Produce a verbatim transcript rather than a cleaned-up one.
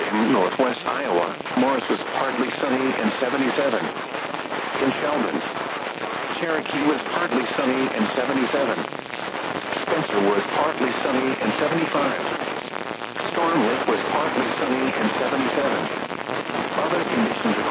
In northwest Iowa, Morris was partly sunny and seventy-seven. In Sheldon, Cherokee was partly sunny and seventy-seven. Spencer was partly sunny and seventy-five. Storm Lake was partly sunny and seventy-seven. Other conditions